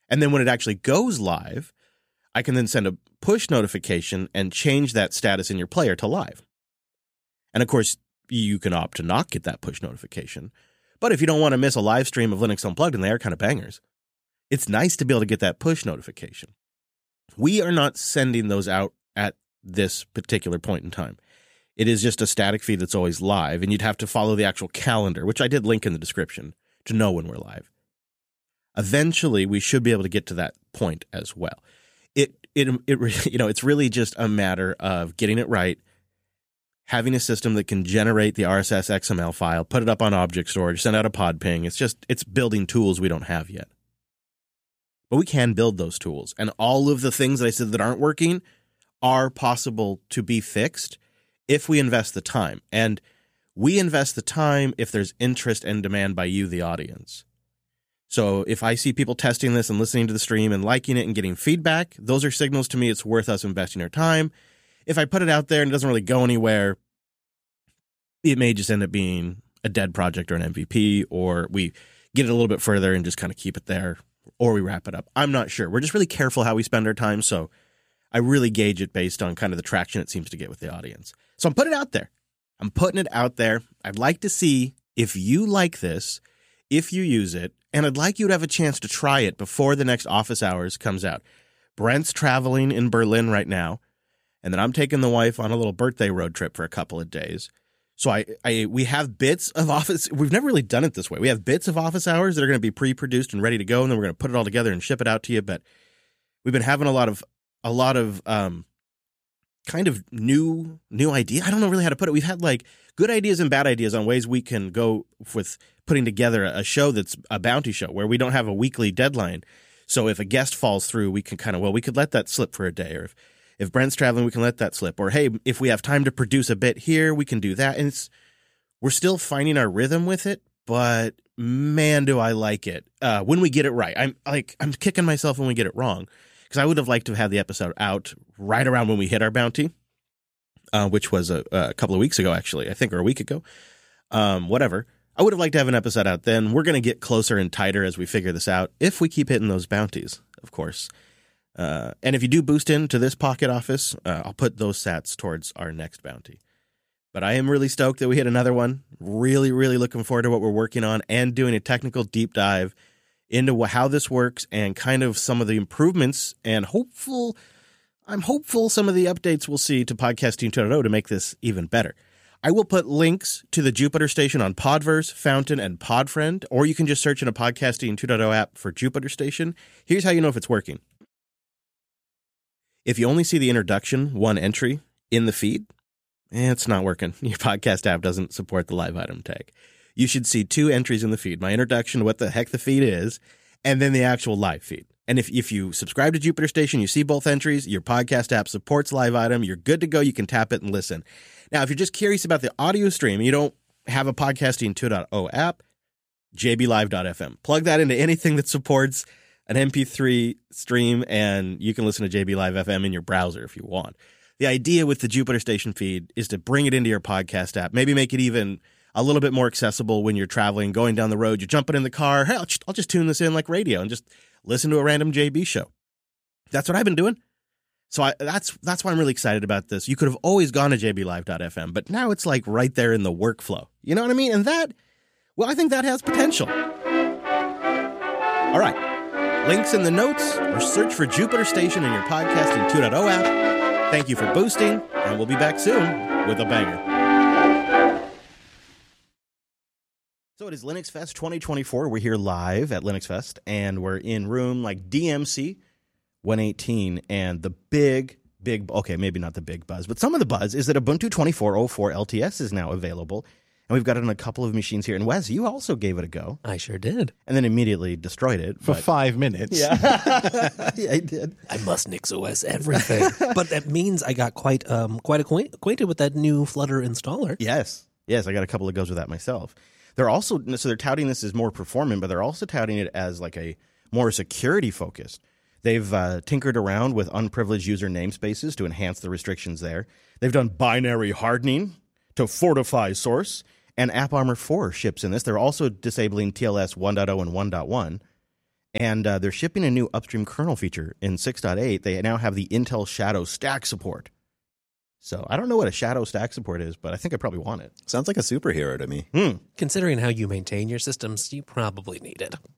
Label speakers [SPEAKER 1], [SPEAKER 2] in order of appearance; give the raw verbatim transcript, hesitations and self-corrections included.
[SPEAKER 1] And then when it actually goes live, I can then send a push notification and change that status in your player to live. And of course, you can opt to not get that push notification. But if you don't want to miss a live stream of Linux Unplugged, and they are kind of bangers, it's nice to be able to get that push notification. We are not sending those out at this particular point in time. It is just a static feed that's always live, and you'd have to follow the actual calendar, which I did link in the description, to know when we're live. Eventually, we should be able to get to that point as well. It, it, it, you know, it's really just a matter of getting it right, having a system that can generate the R S S X M L file, put it up on object storage, send out a pod ping. It's just, it's building tools we don't have yet. But we can build those tools. And all of the things that I said that aren't working are possible to be fixed if we invest the time. And we invest the time if there's interest and demand by you, the audience. So if I see people testing this and listening to the stream and liking it and getting feedback, those are signals to me it's worth us investing our time. If I put it out there and it doesn't really go anywhere, it may just end up being a dead project or an M V P, or we get it a little bit further and just kind of keep it there, or we wrap it up. I'm not sure. We're just really careful how we spend our time, so I really gauge it based on kind of the traction it seems to get with the audience. So I'm putting it out there. I'm putting it out there. I'd like to see if you like this, if you use it, and I'd like you to have a chance to try it before the next office hours comes out. Brent's traveling in Berlin right now, and then I'm taking the wife on a little birthday road trip for a couple of days. So I, I we have bits of office. We've never really done it this way. We have bits of office hours that are going to be pre-produced and ready to go, and then we're going to put it all together and ship it out to you. But we've been having a lot of a lot of um, kind of new new idea. I don't know really how to put it. We've had like good ideas and bad ideas on ways we can go with putting together a show that's a bounty show where we don't have a weekly deadline. So if a guest falls through, we can kind of, well, we could let that slip for a day. Or if, if Brent's traveling, we can let that slip. Or, hey, if we have time to produce a bit here, we can do that. And it's, we're still finding our rhythm with it, but man, do I like it. Uh, when we get it right. I'm like, I'm kicking myself when we get it wrong, because I would have liked to have had the episode out right around when we hit our bounty, uh, which was a, a couple of weeks ago, actually, I think, or a week ago. Um, whatever. I would have liked to have an episode out then. We're going to get closer and tighter as we figure this out, if we keep hitting those bounties, of course. Uh, and if you do boost into this Pocket Office, uh, I'll put those sats towards our next bounty. But I am really stoked that we hit another one. Really, really looking forward to what we're working on and doing a technical deep dive into how this works and kind of some of the improvements and hopeful, I'm hopeful some of the updates we'll see to Podcasting two point oh to make this even better. I will put links to the Jupiter Station on Podverse, Fountain, and Podfriend, or you can just search in a Podcasting two point oh app for Jupiter Station. Here's how you know if it's working. If you only see the introduction, one entry in the feed, eh, it's not working. Your podcast app doesn't support the live item tag. You should see two entries in the feed, my introduction to what the heck the feed is, and then the actual live feed. And if, if you subscribe to Jupiter Station, you see both entries, your podcast app supports live item, you're good to go, you can tap it and listen. Now, if you're just curious about the audio stream, you don't have a Podcasting two point oh app, j b live dot f m. Plug that into anything that supports an M P three stream, and you can listen to J B Live F M in your browser if you want. The idea with the Jupiter Station feed is to bring it into your podcast app, maybe make it even a little bit more accessible when you're traveling, going down the road, you're jumping in the car. Hey, I'll just, I'll just tune this in like radio and just listen to a random J B show. That's what I've been doing. So I, that's that's why I'm really excited about this. You could have always gone to j b live dot f m, but now it's like right there in the workflow. You know what I mean? And that, well, I think that has potential. All right. Links in the notes, or search for Jupiter Station in your Podcasting two point oh app. Thank you for boosting, and we'll be back soon with a banger. So it is Linux Fest twenty twenty-four. We're here live at Linux Fest, and we're in room like D M C one eighteen, and the big, big, okay, maybe not the big buzz, but some of the buzz is that Ubuntu twenty-four oh four L T S is now available, and we've got it on a couple of machines here. And Wes, you also gave it a go.
[SPEAKER 2] I sure did.
[SPEAKER 1] And then immediately destroyed it.
[SPEAKER 3] For
[SPEAKER 1] but...
[SPEAKER 3] five minutes.
[SPEAKER 1] Yeah. Yeah, I did.
[SPEAKER 2] I must NixOS everything. But that means I got quite um quite acquaint- acquainted with that new Flutter installer.
[SPEAKER 1] Yes. Yes, I got a couple of goes with that myself. They're also, so they're touting this as more performant, but they're also touting it as like a more security focused. They've uh, tinkered around with unprivileged user namespaces to enhance the restrictions there. They've done binary hardening to fortify source, and AppArmor four ships in this. They're also disabling T L S one point oh and one point one, And uh, they're shipping a new upstream kernel feature in six point eight. They now have the Intel Shadow Stack support. So I don't know what a Shadow Stack support is, but I think I probably want it.
[SPEAKER 3] Sounds like a superhero to me.
[SPEAKER 1] Hmm.
[SPEAKER 2] Considering how you maintain your systems, you probably need it.